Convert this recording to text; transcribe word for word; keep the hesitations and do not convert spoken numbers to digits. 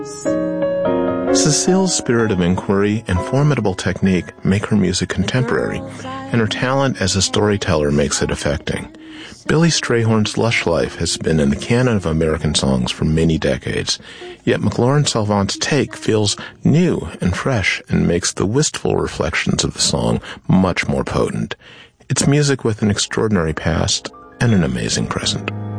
Cecile's spirit of inquiry and formidable technique make her music contemporary, and her talent as a storyteller makes it affecting. Billy Strayhorn's lush life has been in the canon of American songs for many decades, yet McLaurin Salvant's take feels new and fresh and makes the wistful reflections of the song much more potent. It's music with an extraordinary past and an amazing present.